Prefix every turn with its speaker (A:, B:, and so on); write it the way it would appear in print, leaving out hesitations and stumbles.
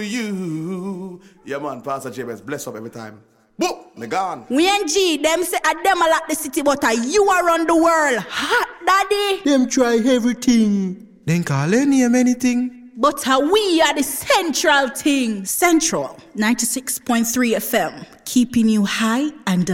A: You. Yeah, man, Pastor Jabez, bless up every time. Boom, me gone.
B: We and G, them say a them a lot the city, but you around the world. Hot, daddy.
C: Them try everything.
D: Then call any name anything.
B: But we are the central thing. Central 96.3 FM, keeping you high and